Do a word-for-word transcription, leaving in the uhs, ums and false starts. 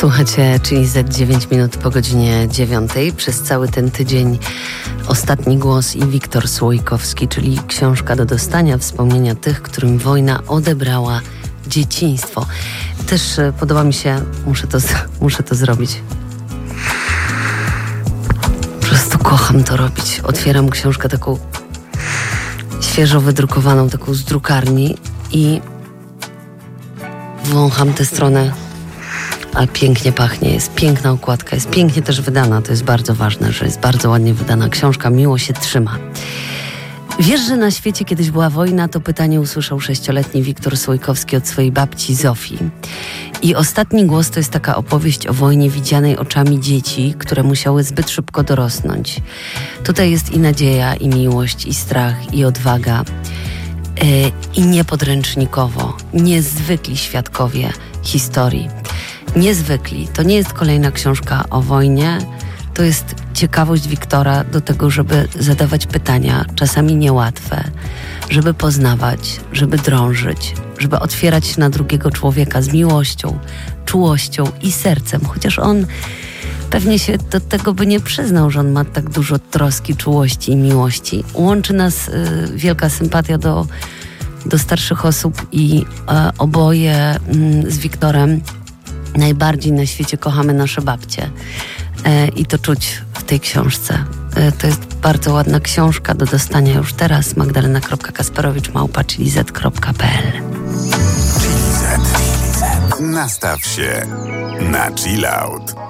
Słuchacie, czyli Z dziewięć minut po godzinie dziewiątej. Przez cały ten tydzień Ostatni głos i Wiktor Słoikowski, czyli książka do dostania, wspomnienia tych, którym wojna odebrała dzieciństwo. Też e, podoba mi się, muszę to, muszę to zrobić. Po prostu kocham to robić. Otwieram książkę taką świeżo wydrukowaną, taką z drukarni i wącham tę stronę. A pięknie pachnie, jest piękna okładka, jest pięknie też wydana, to jest bardzo ważne, że jest bardzo ładnie wydana książka, miło się trzyma. Wiesz, że na świecie kiedyś była wojna? To pytanie usłyszał sześcioletni Wiktor Słoikowski od swojej babci Zofii. I Ostatni głos to jest taka opowieść o wojnie widzianej oczami dzieci, które musiały zbyt szybko dorosnąć. Tutaj jest i nadzieja, i miłość, i strach, i odwaga. Yy, I niepodręcznikowo, niezwykli świadkowie historii. Niezwykli. To nie jest kolejna książka o wojnie, to jest ciekawość Wiktora do tego, żeby zadawać pytania, czasami niełatwe, żeby poznawać, żeby drążyć, żeby otwierać się na drugiego człowieka z miłością, czułością i sercem, chociaż on pewnie się do tego by nie przyznał, że on ma tak dużo troski, czułości i miłości. Łączy nas y, wielka sympatia do, do starszych osób i y, oboje y, z Wiktorem najbardziej na świecie kochamy nasze babcie. E, I to czuć w tej książce. E, to jest bardzo ładna książka do dostania już teraz. Magdalena kropka kasperowicz małpa chili z kropka p l. Chili Z. Nastaw się na chill out.